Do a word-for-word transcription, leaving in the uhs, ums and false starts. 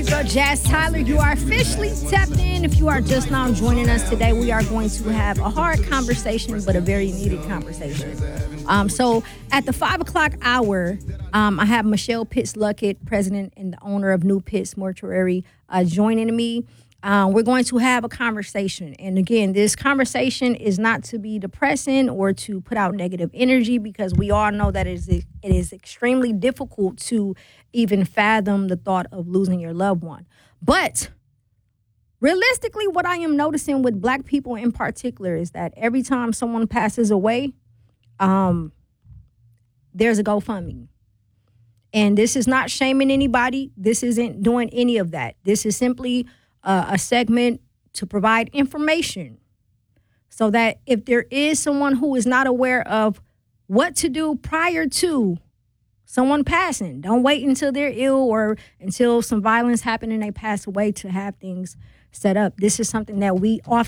your girl Jazz Tyler. You are officially tapped in. If you are just now joining us today, we are going to have a hard conversation, but a very needed conversation. Um, so at the five o'clock hour, um, I have Michelle Pitts Luckett, president and the owner of New Pitts Mortuary, uh, joining me. Um, we're going to have a conversation. And again, this conversation is not to be depressing or to put out negative energy, because we all know that it is, it is extremely difficult to even fathom the thought of losing your loved one. But realistically, what I am noticing with Black people in particular is that every time someone passes away, um, there's a GoFundMe. And this is not shaming anybody. This isn't doing any of that. This is simply Uh, a segment to provide information so that if there is someone who is not aware of what to do prior to someone passing, don't wait until they're ill or until some violence happened and they pass away to have things set up. This is something that we often